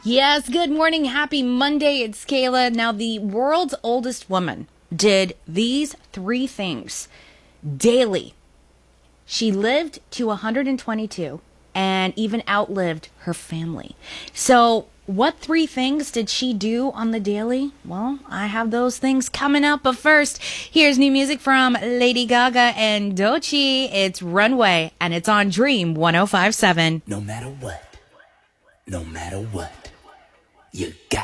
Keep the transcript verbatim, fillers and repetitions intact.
Yes, good morning. Happy Monday. It's Kayla. Now, the world's oldest woman did these three things daily. She lived to one hundred twenty-two and even outlived her family. So, what three things did she do on the daily? Well, I have those things coming up. But first, here's new music from Lady Gaga and Doechii. It's Runway, and it's on Dream one oh five point seven. No matter what, no matter what, you got